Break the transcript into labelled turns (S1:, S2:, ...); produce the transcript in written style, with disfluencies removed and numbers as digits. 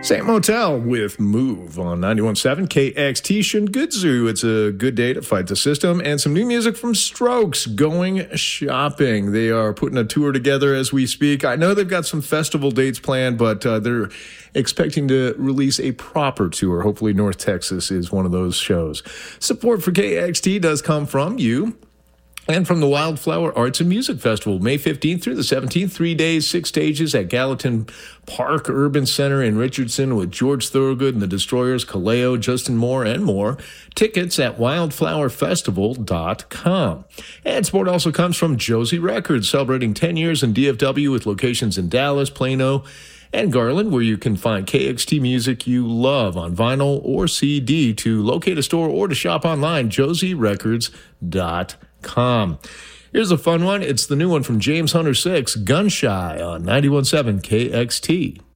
S1: Same Motel with Move on 91.7 KXT Shingutsu. It's a good day to fight the system. And some new music from Strokes, Going Shopping. They are putting a tour together as we speak. I know they've got some festival dates planned, but they're expecting to release a proper tour. Hopefully North Texas is one of those shows. Support for KXT does come from you and from the Wildflower Arts and Music Festival, May 15th through the 17th, 3 days, 6 stages at Gallatin Park Urban Center in Richardson with George Thorogood and the Destroyers, Kaleo, Justin Moore, and more. Tickets at wildflowerfestival.com. And support also comes from Josie Records, celebrating 10 years in DFW with locations in Dallas, Plano, and Garland, where you can find KXT music you love on vinyl or CD. To locate a store or to shop online, josierecords.com. Here's a fun one. It's the new one from James Hunter 6, Gun Shy on 91.7 KXT.